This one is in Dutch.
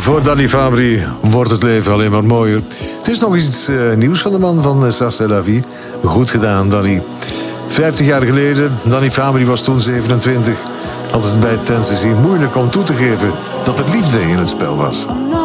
Voor Danny Fabry wordt het leven alleen maar mooier. Het is nog eens iets nieuws van de man van Ça c'est la vie. Goed gedaan, Danny. 50 jaar geleden, Danny Fabry was toen 27... had het bij Tennessee moeilijk om toe te geven dat er liefde in het spel was.